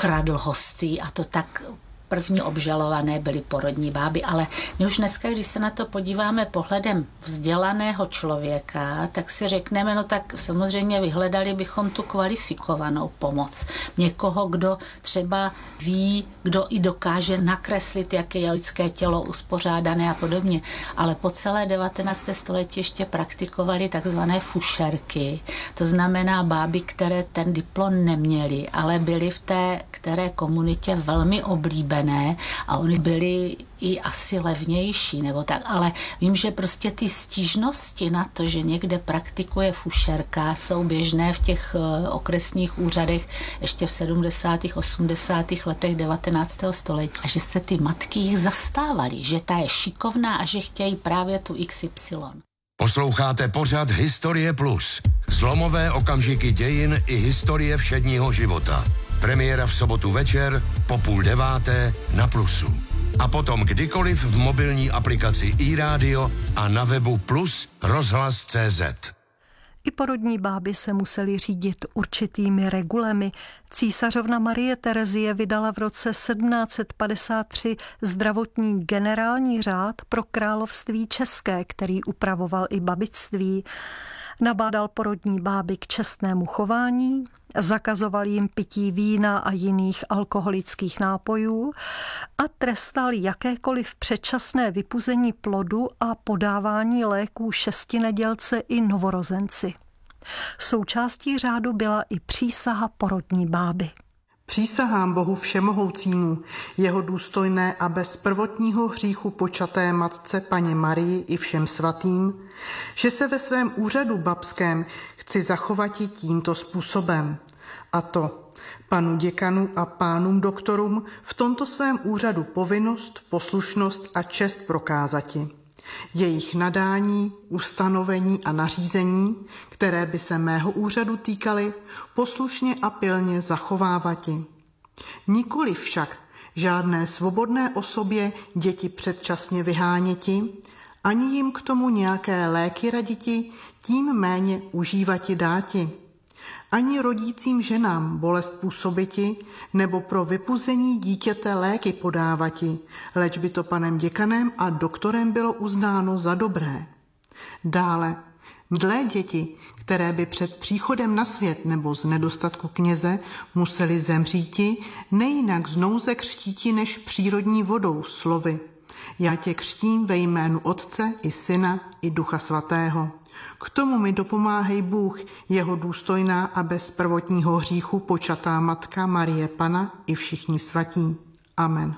kradl hosty a to tak. První obžalované byly porodní báby, ale my už dneska, když se na to podíváme pohledem vzdělaného člověka, tak si řekneme, no tak samozřejmě vyhledali bychom tu kvalifikovanou pomoc. Někoho, kdo třeba ví, kdo i dokáže nakreslit, jaké je lidské tělo uspořádané a podobně. Ale po celé 19. století ještě praktikovali takzvané fušerky. To znamená báby, které ten diplom neměly, ale byly v té které komunitě velmi oblíbené a oni byli i asi levnější nebo tak, ale vím, že prostě ty stížnosti na to, že někde praktikuje fušerka, jsou běžné v těch okresních úřadech ještě v 70. 80. letech 19. století a že se ty matky jich zastávaly, že ta je šikovná a že chtějí právě tu XY. Posloucháte pořad Historie Plus. Zlomové okamžiky dějin i historie všedního života. Premiéra v sobotu večer po 8:30 na Plusu. A potom kdykoliv v mobilní aplikaci iRádio a na webu Plus rozhlas.cz. I porodní báby se musely řídit určitými regulemi. Císařovna Marie Terezie vydala v roce 1753 zdravotní generální řád pro království české, který upravoval i babictví. Nabádal porodní báby k čestnému chování, zakazoval jim pití vína a jiných alkoholických nápojů a trestal jakékoliv předčasné vypuzení plodu a podávání léků šestinedělce i novorozenci. Součástí řádu byla i přísaha porodní báby. Přísahám Bohu všemohoucímu, jeho důstojné a bez prvotního hříchu počaté matce Panně Marii i všem svatým, že se ve svém úřadu babském chci zachovati tímto způsobem. A to panu děkanu a pánům doktorům v tomto svém úřadu povinnost, poslušnost a čest prokázati. Jejich nadání, ustanovení a nařízení, které by se mého úřadu týkaly, poslušně a pilně zachovávati. Nikoli však žádné svobodné osobě děti předčasně vyháněti, ani jim k tomu nějaké léky raditi, tím méně užívati dáti. Ani rodícím ženám bolest působiti, nebo pro vypuzení dítěte léky podávati, leč by to panem děkanem a doktorem bylo uznáno za dobré. Dále, mdlé děti, které by před příchodem na svět nebo z nedostatku kněze museli zemříti, nejinak z nouze křtíti než přírodní vodou, slovy. Já tě křtím ve jménu Otce i Syna i Ducha Svatého. K tomu mi dopomáhej Bůh, jeho důstojná a bez prvotního hříchu počatá matka Marie Panna i všichni svatí. Amen.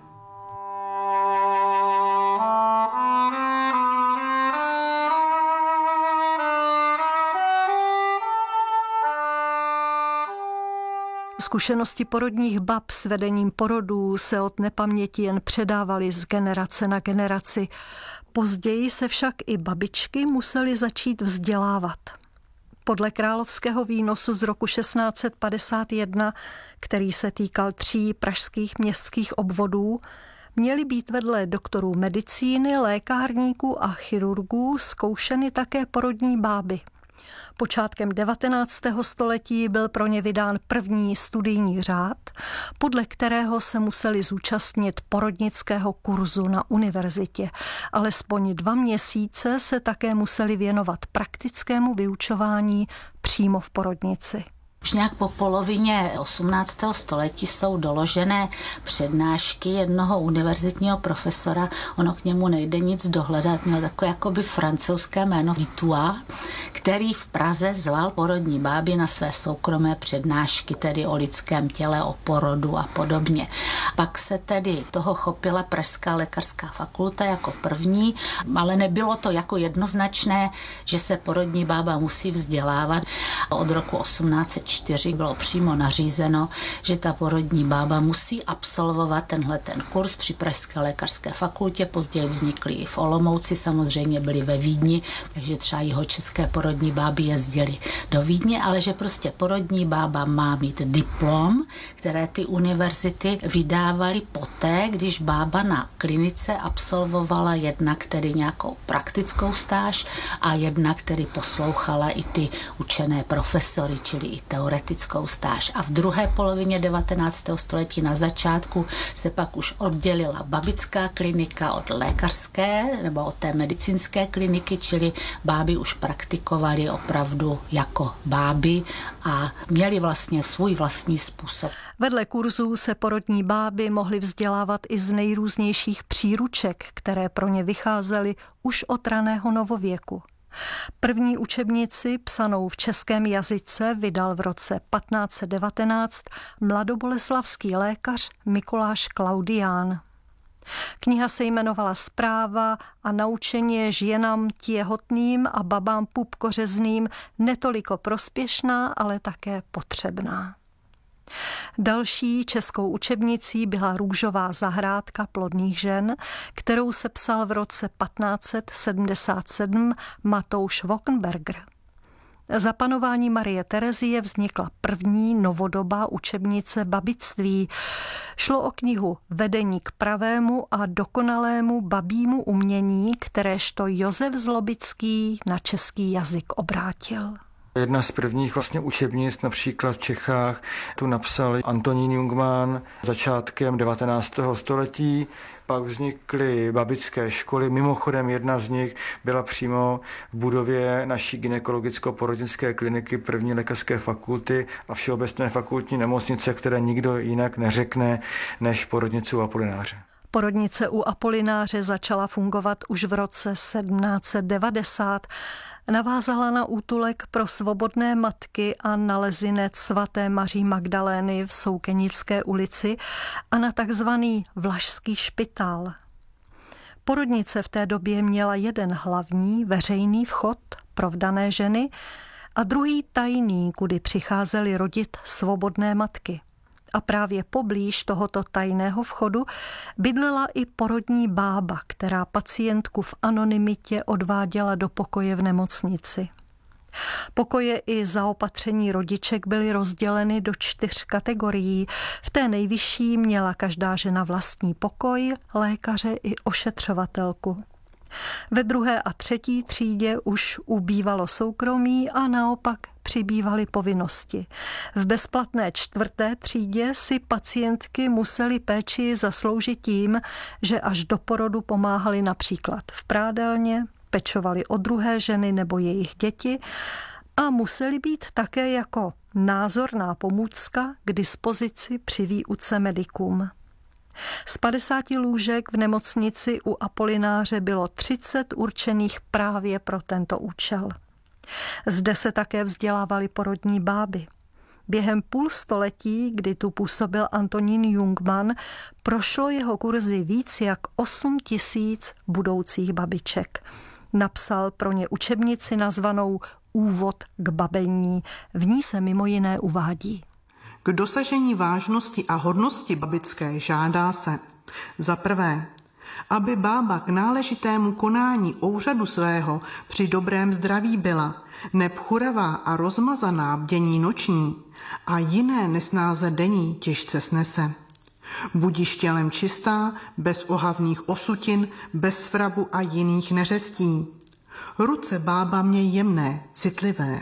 Zkušenosti porodních bab s vedením porodů se od nepaměti jen předávaly z generace na generaci. Později se však i babičky musely začít vzdělávat. Podle královského výnosu z roku 1651, který se týkal 3 pražských městských obvodů, měly být vedle doktorů medicíny, lékárníků a chirurgů zkoušeny také porodní báby. Počátkem 19. století byl pro ně vydán první studijní řád, podle kterého se museli zúčastnit porodnického kurzu na univerzitě. Alespoň 2 měsíce se také museli věnovat praktickému vyučování přímo v porodnici. Už nějak po polovině 18. století jsou doložené přednášky jednoho univerzitního profesora, ono k němu nejde nic dohledat, měl takové jakoby francouzské jméno Vitua, který v Praze zval porodní báby na své soukromé přednášky, tedy o lidském těle, o porodu a podobně. Pak se tedy toho chopila Pražská lékařská fakulta jako první, ale nebylo to jako jednoznačné, že se porodní bába musí vzdělávat. Od roku 1804 bylo přímo nařízeno, že ta porodní bába musí absolvovat ten kurz při Pražské lékařské fakultě. Později vznikly i v Olomouci, samozřejmě byly ve Vídni, takže třeba jihočeské porodní báby jezdily do Vídně, ale že prostě porodní bába má mít diplom, které ty univerzity vydávaly poté, když bába na klinice absolvovala jednak tedy nějakou praktickou stáž a jednak tedy poslouchala i ty učené profesory, čili i teoretickou stáž. A v druhé polovině 19. století na začátku se pak už oddělila babická klinika od lékařské nebo od té medicínské kliniky, čili báby už praktikovaly opravdu jako báby a měli vlastně svůj vlastní způsob. Vedle kurzů se porodní báby mohly vzdělávat i z nejrůznějších příruček, které pro ně vycházely už od raného novověku. První učebnici psanou v českém jazyce vydal v roce 1519 mladoboleslavský lékař Mikuláš Klaudián. Kniha se jmenovala Zpráva a naučení je ženám těhotným a babám pupkořezným netoliko prospěšná, ale také potřebná. Další českou učebnicí byla Růžová zahrádka plodných žen, kterou sepsal v roce 1577 Matouš Wochenberger. Za panování Marie Terezie vznikla první novodobá učebnice babictví. Šlo o knihu Vedení k pravému a dokonalému babímu umění, kteréžto Josef Zlobický na český jazyk obrátil. Jedna z prvních vlastně učebnic například v Čechách tu napsal Antonín Jungmann začátkem 19. století. Pak vznikly babické školy. Mimochodem jedna z nich byla přímo v budově naší gynekologicko-porodnické kliniky první lékařské fakulty a Všeobecné fakultní nemocnice, které nikdo jinak neřekne než porodnice u Apolináře. Porodnice u Apolináře začala fungovat už v roce 1790. Navázala na útulek pro svobodné matky a nalezinec svaté Maří Magdalény v Soukenické ulici a na takzvaný Vlašský špitál. Porodnice v té době měla jeden hlavní veřejný vchod pro vdané ženy a druhý tajný, kudy přicházely rodit svobodné matky. A právě poblíž tohoto tajného vchodu bydlela i porodní bába, která pacientku v anonymitě odváděla do pokoje v nemocnici. Pokoje i zaopatření rodiček byly rozděleny do 4 kategorií. V té nejvyšší měla každá žena vlastní pokoj, lékaře i ošetřovatelku. Ve 2. a 3. třídě už ubývalo soukromí a naopak přibývaly povinnosti. V bezplatné 4. třídě si pacientky musely péči zasloužit tím, že až do porodu pomáhali například v prádelně, pečovali o druhé ženy nebo jejich děti a museli být také jako názorná pomůcka k dispozici při výuce medikům. Z 50 lůžek v nemocnici u Apolináře bylo 30 určených právě pro tento účel. Zde se také vzdělávaly porodní báby. Během půl století, kdy tu působil Antonín Jungmann, prošlo jeho kurzy víc jak 8 000 budoucích babiček. Napsal pro ně učebnici nazvanou Úvod k babení. V ní se mimo jiné uvádí. K dosažení vážnosti a hodnosti babické žádá se za prvé, aby bába k náležitému konání úřadu svého při dobrém zdraví byla, neb churavá a rozmazaná bdění noční a jiné nesnáze denní těžce snese. Budiš tělem čistá, bez ohavných osutin, bez svrabu a jiných neřestí. Ruce bába mě jemné, citlivé.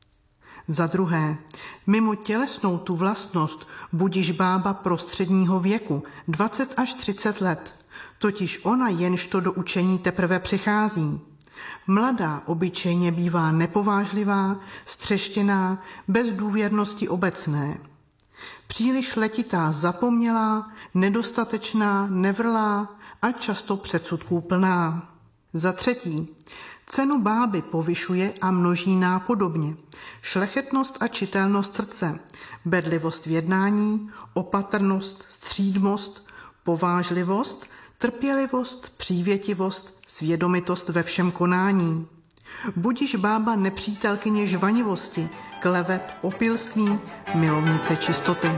Za druhé, mimo tělesnou tu vlastnost budiš bába prostředního věku, 20 až 30 let, totiž ona jenž to do učení teprve přichází. Mladá obyčejně bývá nepovážlivá, střeštěná, bez důvěrnosti obecné. Příliš letitá zapomnělá, nedostatečná, nevrlá a často předsudků plná. Za třetí, cenu báby povyšuje a množí nápodobně. Šlechetnost a čitelnost srdce, bedlivost v jednání, opatrnost, střídmost, povážlivost, trpělivost, přívětivost, svědomitost ve všem konání. Budiš bába nepřítelkyně žvanivosti, klevet, opilství, milovnice čistoty.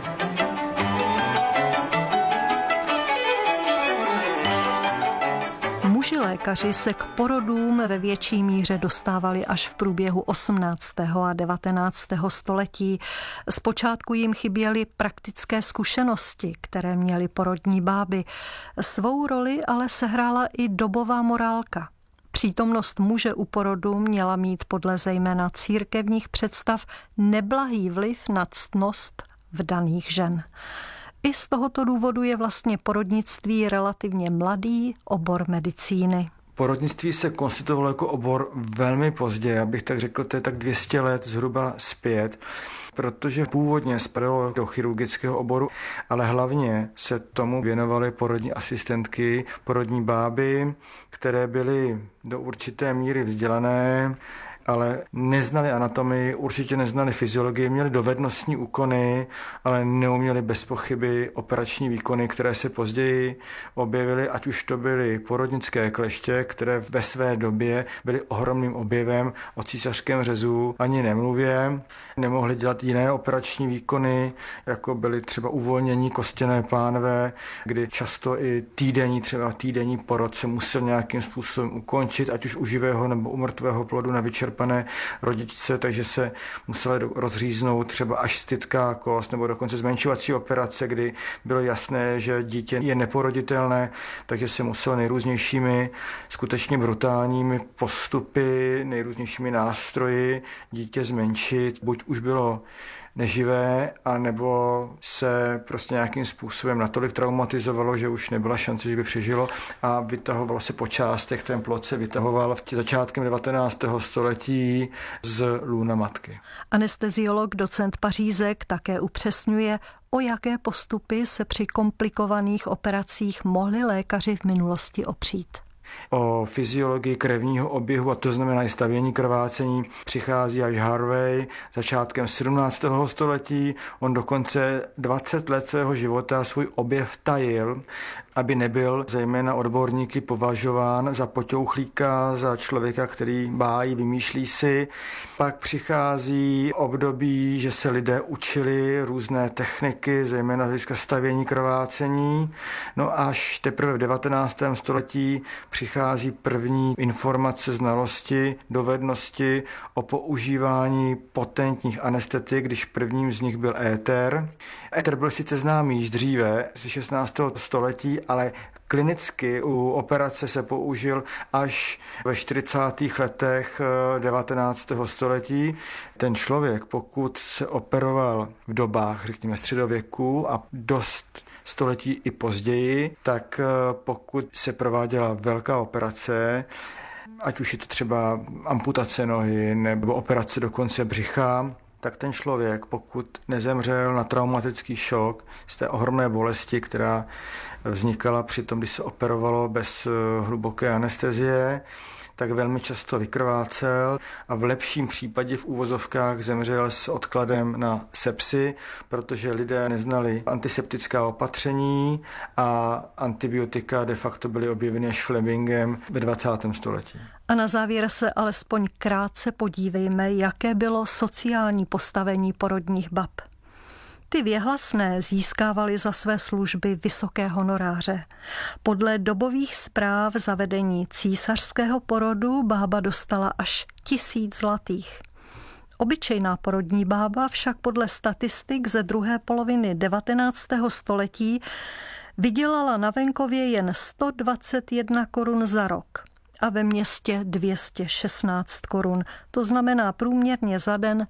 Muži lékaři se k porodům ve větší míře dostávali až v průběhu 18. a 19. století. Zpočátku jim chyběly praktické zkušenosti, které měly porodní báby. Svou roli ale sehrála i dobová morálka. Přítomnost muže u porodu měla mít podle zejména církevních představ neblahý vliv na ctnost vdaných žen. I z tohoto důvodu je vlastně porodnictví relativně mladý obor medicíny. Porodnictví se konstituovalo jako obor velmi pozdě, já bych tak řekl, to je tak 200 let zhruba zpět, protože původně spadalo do chirurgického oboru, ale hlavně se tomu věnovaly porodní asistentky, porodní báby, které byly do určité míry vzdělané, ale neznali anatomii, určitě neznali fyziologii, měli dovednostní úkony, ale neuměli bez pochyby operační výkony, které se později objevily, ať už to byly porodnické kleště, které ve své době byly ohromným objevem, o císařském řezu ani nemluvě. Nemohli dělat jiné operační výkony, jako byly třeba uvolnění kostěné pánve, kdy často i týdenní porod se musel nějakým způsobem ukončit, ať už u živého nebo u mrtvého plodu na vyčerpané rodičce, takže se musela rozříznout třeba až stytká kost nebo dokonce zmenšovací operace, kdy bylo jasné, že dítě je neporoditelné, takže se muselo nejrůznějšími skutečně brutálními postupy, nejrůznějšími nástroji dítě zmenšit. Buď už bylo neživé, anebo se prostě nějakým způsobem natolik traumatizovalo, že už nebyla šance, že by přežilo a vytahovalo se po částech, ten plod se vytahoval začátkem 19. století z lůna matky. Anesteziolog docent Pařízek také upřesňuje, o jaké postupy se při komplikovaných operacích mohli lékaři v minulosti opřít. O fyziologii krevního oběhu, a to znamená i stavění krvácení, přichází až Harvey začátkem 17. století. On dokonce 20 let svého života svůj objev tajil, aby nebyl zejména odborníky považován za poťouchlíka, za člověka, který bájí, vymýšlí si. Pak přichází období, že se lidé učili různé techniky, zejména z hlediska stavění krvácení. No až teprve v 19. století přichází první informace, znalosti, dovednosti o používání potentních anestetik, když prvním z nich byl éter. Éter byl sice známý již dříve, z 16. století, ale klinicky u operace se použil až ve 40. letech 19. století. Ten člověk, pokud se operoval v dobách, řekněme, středověku a dost století i později, tak pokud se prováděla velká operace, ať už je to třeba amputace nohy nebo operace dokonce břicha, tak ten člověk, pokud nezemřel na traumatický šok z té ohromné bolesti, která vznikala při tom, když se operovalo bez hluboké anestezie, tak velmi často vykrvácel a v lepším případě v úvozovkách zemřel s odkladem na sepsi, protože lidé neznali antiseptická opatření a antibiotika de facto byly objeveny až Flemingem ve 20. století. A na závěr se alespoň krátce podívejme, jaké bylo sociální postavení porodních bab. Ty věhlasné získávaly za své služby vysoké honoráře. Podle dobových zpráv za vedení císařského porodu bába dostala až 1000 zlatých. Obyčejná porodní bába však podle statistik ze druhé poloviny 19. století vydělala na venkově jen 121 korun za rok a ve městě 216 korun. To znamená průměrně za den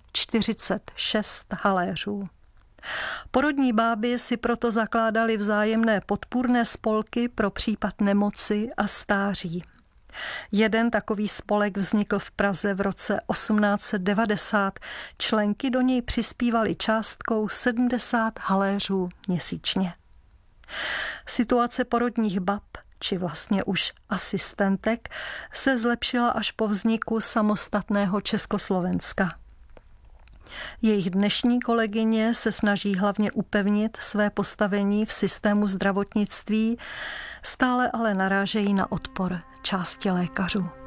46 haléřů. Porodní báby si proto zakládaly vzájemné podpůrné spolky pro případ nemoci a stáří. Jeden takový spolek vznikl v Praze v roce 1890. Členky do něj přispívaly částkou 70 haléřů měsíčně. Situace porodních bab, či vlastně už asistentek, se zlepšila až po vzniku samostatného Československa. Jejich dnešní kolegyně se snaží hlavně upevnit své postavení v systému zdravotnictví, stále ale narážejí na odpor části lékařů.